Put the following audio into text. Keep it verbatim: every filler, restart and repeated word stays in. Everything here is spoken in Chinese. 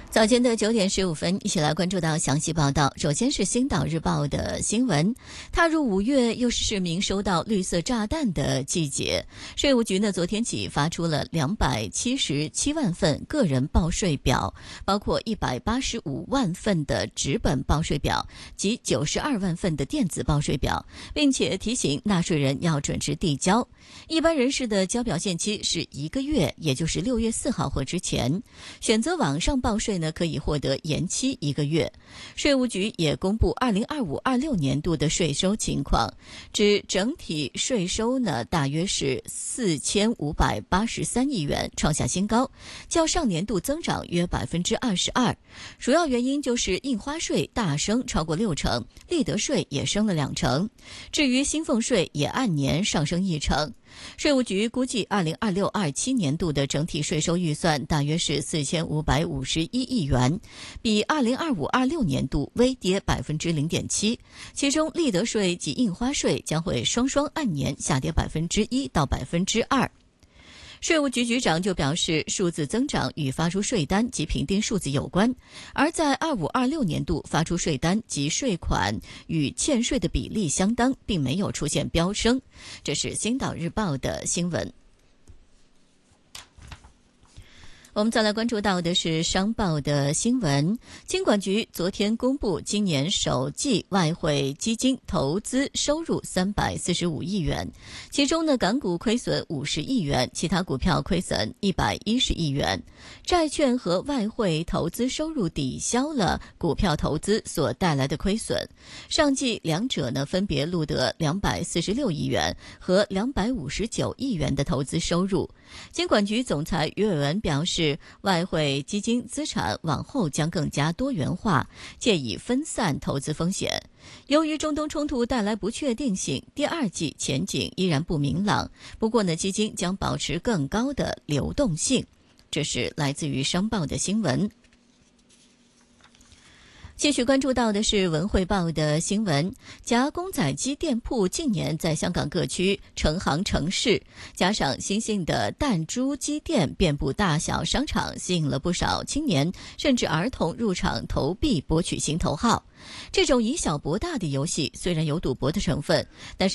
早间的九点十五分，一起来关注到详细报道。首先是《星岛日报》的新闻，踏入五月，又是市民收到绿色炸弹的季节。税务局呢，昨天起发出了两百七十七万份个人报税表，包括一百八十五万份的纸本报税表及九十二万份的电子报税表，并且提醒纳税人要准时递交。一般人士的交表限期是一个月，也就是六月四号或之前。选择网上报税呢，可以获得延期一个月。税务局也公布二零二五二六年度的税收情况，指整体税收呢大约是四千五百八十三亿元，创下新高，较上年度增长约百分之二十二。主要原因就是印花税大升超过六成，利得税也升了两成。至于薪俸税也按年上升一成。税务局估计二零二六二七年度的整体税收预算大约是四千五百五十一亿元，比二零二五二六年度微跌百分之零点七，其中利得税及印花税将会双双按年下跌百分之一到百分之二。税务局局长就表示，数字增长与发出税单及评定数字有关，而在二五二六年度发出税单及税款与欠税的比例相当，并没有出现飙升。这是《星岛日报》的新闻。我们再来关注到的是商报的新闻。金管局昨天公布今年首季外汇基金投资收入三百四十五亿元，其中呢港股亏损五十亿元，其他股票亏损一百一十亿元。债券和外汇投资收入抵消了股票投资所带来的亏损，上季两者呢分别录得两百四十六亿元和两百五十九亿元的投资收入。金管局总裁余伟文表示，外汇基金资产往后将更加多元化，借以分散投资风险。由于中东冲突带来不确定性，第二季前景依然不明朗，不过呢，基金将保持更高的流动性。这是来自于商报的新闻。继续关注到的是文汇报的新闻，夹公仔机店铺近年在香港各区成行成市，加上新兴的弹珠机店遍布大小商场，吸引了不少青年甚至儿童入场投币博取心头好。这种以小博大的游戏虽然有赌博的成分，但是